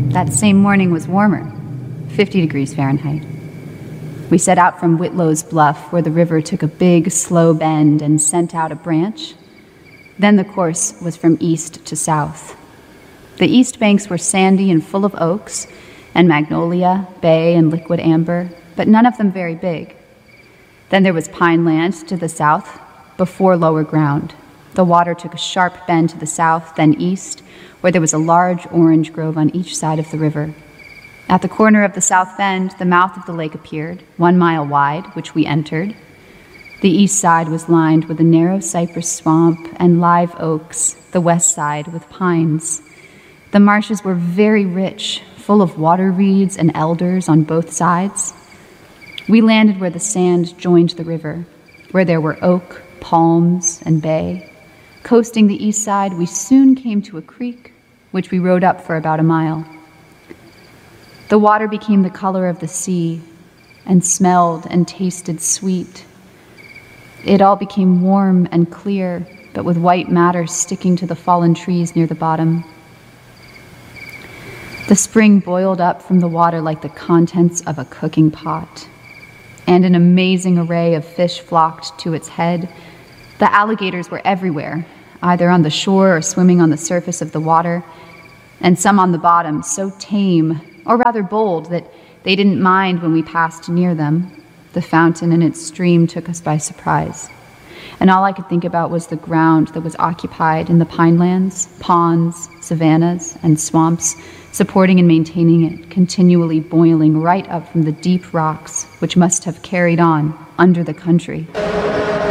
that same morning was warmer, 50 degrees Fahrenheit. We set out from Whitlow's Bluff, where the river took a big, slow bend and sent out a branch. Then the course was from east to south. The east banks were sandy and full of oaks and magnolia, bay, and liquid amber, but none of them very big. Then there was pine land to the south, before lower ground. The water took a sharp bend to the south, then east, where there was a large orange grove on each side of the river. At the corner of the south bend, the mouth of the lake appeared, 1 mile wide, which we entered. The east side was lined with a narrow cypress swamp and live oaks, the west side with pines. The marshes were very rich, full of water reeds and elders on both sides. We landed where the sand joined the river, where there were oak, palms, and bay. Coasting the east side, we soon came to a creek, which we rode up for about a mile. The water became the color of the sea and smelled and tasted sweet. It all became warm and clear, but with white matter sticking to the fallen trees near the bottom. The spring boiled up from the water like the contents of a cooking pot, and an amazing array of fish flocked to its head. The alligators were everywhere, either on the shore or swimming on the surface of the water, and some on the bottom, so tame, or rather bold, that they didn't mind when we passed near them. The fountain and its stream took us by surprise, and all I could think about was the ground that was occupied in the pinelands, ponds, savannas, and swamps, supporting and maintaining it, continually boiling right up from the deep rocks, which must have carried on under the country.